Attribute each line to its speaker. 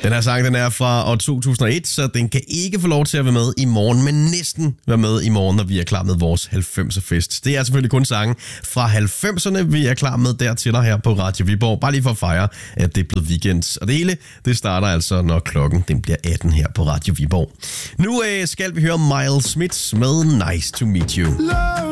Speaker 1: Den her sang, den er fra år 2001, så den kan ikke få lov til at være med i morgen, men næsten være med i morgen, når vi er klar med vores 90'er fest. Det er selvfølgelig kun sange fra 90'erne, vi er klar med der til dig her på Radio Viborg. Bare lige for at fejre, at det er blevet weekend. Og det hele, det starter altså, når klokken den bliver 18 her på Radio Viborg. Nu skal vi høre Miles Smith med Nice to Meet You.